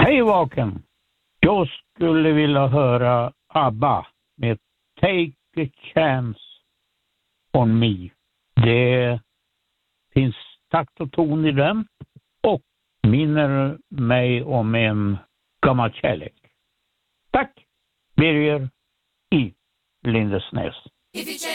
Hej Vaken! Jag skulle vilja höra ABBA med Take a Chance on Me. Det finns takt och ton i den och minner mig om en gammal kärlek. Tack! Birger i Lindesnäs.